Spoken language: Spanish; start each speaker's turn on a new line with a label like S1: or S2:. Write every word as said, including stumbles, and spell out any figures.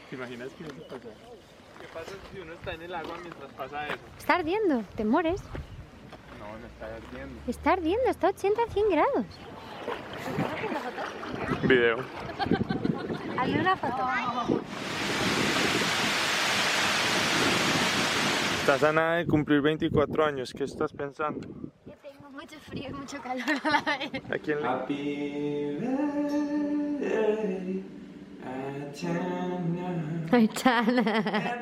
S1: ¿Te imaginas que eso pasa? ¿Qué pasa si uno está en el agua mientras pasa eso?
S2: Está ardiendo, te mueres.
S1: No, no está ardiendo.
S2: Está ardiendo, está a ochenta a cien grados. ¿Estás haciendo foto?
S1: Video.
S2: Hazle una foto.
S1: Estás a nada de cumplir veinticuatro años, ¿qué estás pensando?
S2: Que tengo mucho frío y mucho calor a la vez.
S1: ¿A quién le... Happy birthday,
S2: Ay, Chana.